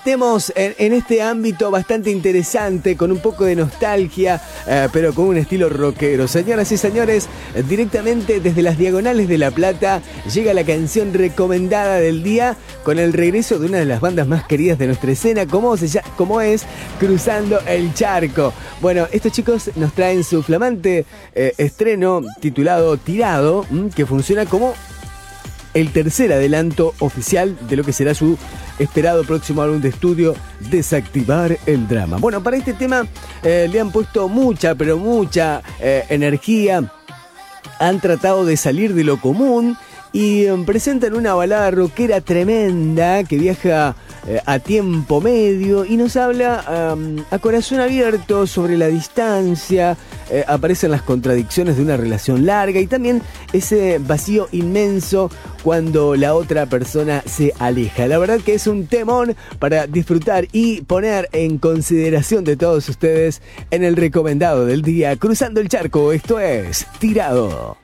Estemos en este ámbito bastante interesante, con un poco de nostalgia, pero con un estilo rockero. Señoras y señores, directamente desde las diagonales de La Plata llega la canción recomendada del día, con el regreso de una de las bandas más queridas de nuestra escena, como es Cruzando el Charco. Bueno, estos chicos nos traen su flamante estreno titulado Tirado, que funciona como el tercer adelanto oficial de lo que será su esperado próximo álbum de estudio, Desactivar el Drama. Bueno, para este tema le han puesto mucha energía, han tratado de salir de lo común y presentan una balada rockera tremenda que viaja a tiempo medio y nos habla a corazón abierto sobre la distancia. Aparecen las contradicciones de una relación larga y también ese vacío inmenso cuando la otra persona se aleja. La verdad que es un temón para disfrutar y poner en consideración de todos ustedes en el recomendado del día, Cruzando el Charco. Esto es Tirado.